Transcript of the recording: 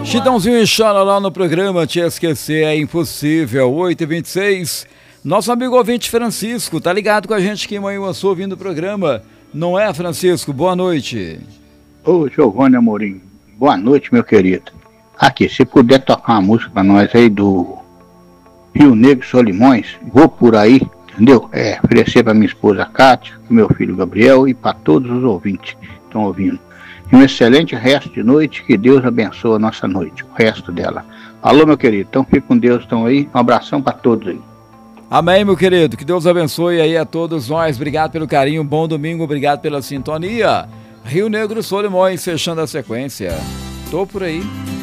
Chitãozinho e Xalala no programa Te Esquecer é Impossível, 8h26. Nosso amigo ouvinte Francisco, tá ligado com a gente aqui em Manhuaçu ouvindo o programa. Não é, Francisco? Boa noite. Ô, Giovanni Amorim, boa noite, meu querido. Aqui, se puder tocar uma música pra nós aí do Rio Negro Solimões, vou por aí, entendeu? Oferecer pra minha esposa Cátia, pro meu filho Gabriel e pra todos os ouvintes que estão ouvindo. E um excelente resto de noite, que Deus abençoe a nossa noite, o resto dela. Alô, meu querido, então fique com Deus, estão aí, um abração pra todos aí. Amém, meu querido, que Deus abençoe aí a todos nós, obrigado pelo carinho, bom domingo, obrigado pela sintonia. Rio Negro Solimões, fechando a sequência. Tô por aí.